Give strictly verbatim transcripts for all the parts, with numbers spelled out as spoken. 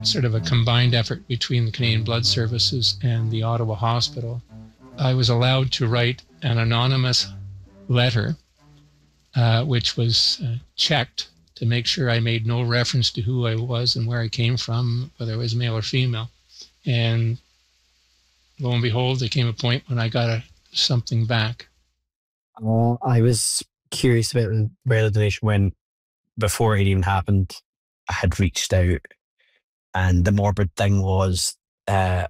sort of a combined effort between the Canadian Blood Services and the Ottawa Hospital. I was allowed to write an anonymous letter, uh, which was uh, checked to make sure I made no reference to who I was and where I came from, whether I was male or female. And lo and behold, there came a point when I got a, something back. Uh, I was curious about where the donation went before it even happened. I had reached out, and the morbid thing was uh,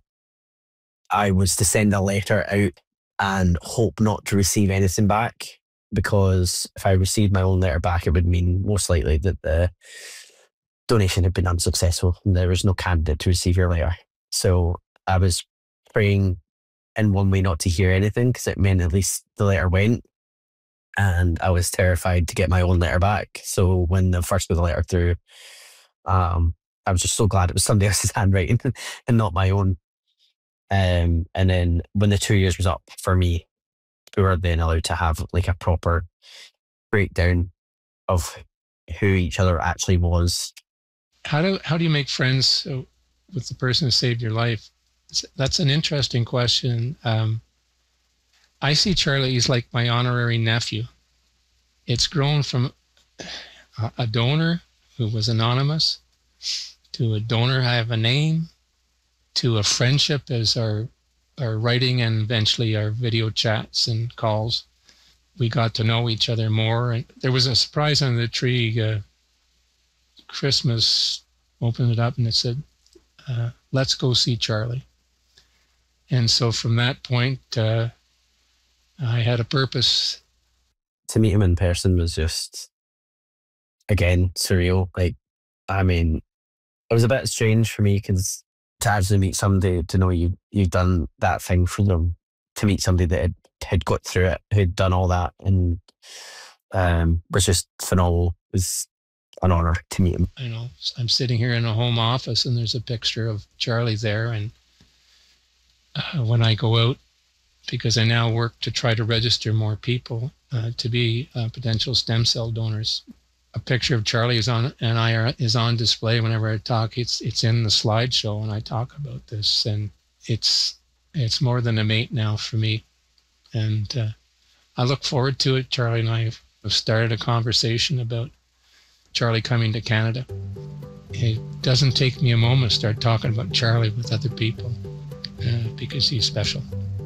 I was to send a letter out and hope not to receive anything back, because if I received my own letter back, it would mean most likely that the donation had been unsuccessful and there was no candidate to receive your letter. So I was praying in one way not to hear anything, because it meant at least the letter went. And I was terrified to get my own letter back. So when the first was a letter through, um, I was just so glad it was somebody else's handwriting and not my own. Um, and then when the two years was up for me, we were then allowed to have like a proper breakdown of who each other actually was. How do how do you make friends with the person who saved your life? That's an interesting question. Um, I see Charlie as like my honorary nephew. It's grown from a, a donor who was anonymous to a donor I have a name, to a friendship as our our writing and eventually our video chats and calls. We got to know each other more. And there was a surprise under the tree. Uh, Christmas, opened it up and it said, uh, let's go see Charlie. And so from that point, uh, I had a purpose. To meet him in person was just, again, surreal. Like, I mean, it was a bit strange for me, because to actually meet somebody, to know you, you've done that thing for them, to meet somebody that had, had got through it, who'd done all that, and um, was just phenomenal. It was an honor to meet him. I know, I'm sitting here in a home office and there's a picture of Charlie there. And uh, when I go out, because I now work to try to register more people uh, to be uh, potential stem cell donors, a picture of Charlie is on and I are, is on display whenever I talk. It's it's in the slideshow when I talk about this, and it's it's more than a mate now for me, and uh, I look forward to it. Charlie and I have started a conversation about Charlie coming to Canada. It doesn't take me a moment to start talking about Charlie with other people uh, because he's special.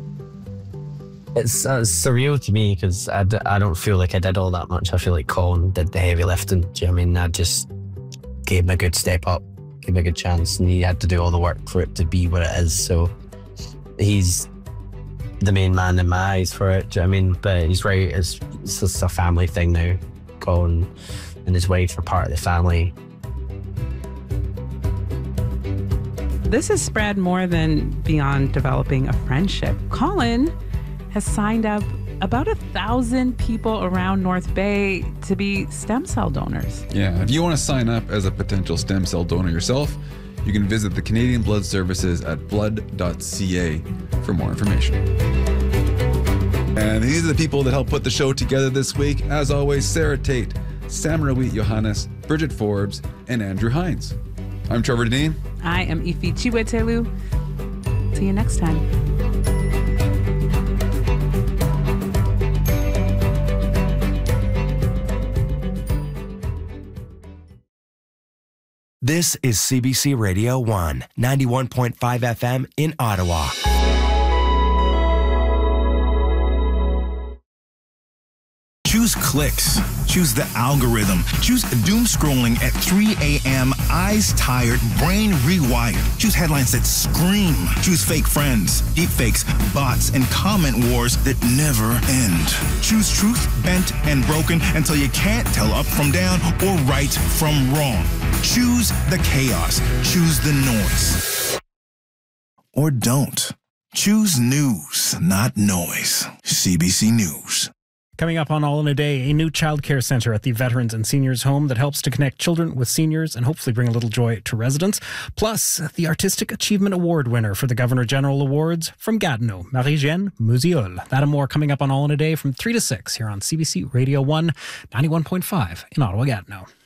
It's uh, surreal to me, because I, d- I don't feel like I did all that much. I feel like Colin did the heavy lifting. Do you know what I mean? I just gave him a good step up, gave him a good chance, and he had to do all the work for it to be what it is. So he's the main man in my eyes for it. Do you know what I mean? But he's right, it's, it's just a family thing now. Colin and his wife are part of the family. This is spread more than beyond developing a friendship. Colin has signed up about a thousand people around North Bay to be stem cell donors. Yeah, if you want to sign up as a potential stem cell donor yourself, you can visit the Canadian Blood Services at blood dot c a for more information. And these are the people that helped put the show together this week. As always, Sarah Tate, Samarawit Johannes, Bridget Forbes, and Andrew Hines. I'm Trevor Deneen. I am Ifi Chiwetelu. See you next time. This is C B C Radio one, ninety-one point five F M in Ottawa. Choose clicks. Choose the algorithm. Choose doom scrolling at three a.m., eyes tired, brain rewired. Choose headlines that scream. Choose fake friends, deepfakes, bots, and comment wars that never end. Choose truth, bent, and broken until you can't tell up from down or right from wrong. Choose the chaos. Choose the noise. Or don't. Choose news, not noise. C B C News. Coming up on All in a Day, a new childcare centre at the Veterans and Seniors Home that helps to connect children with seniors and hopefully bring a little joy to residents. Plus, the Artistic Achievement Award winner for the Governor General Awards from Gatineau, Marie-Jeanne Musiol. That and more coming up on All in a Day from three to six here on C B C Radio one, ninety-one point five in Ottawa, Gatineau.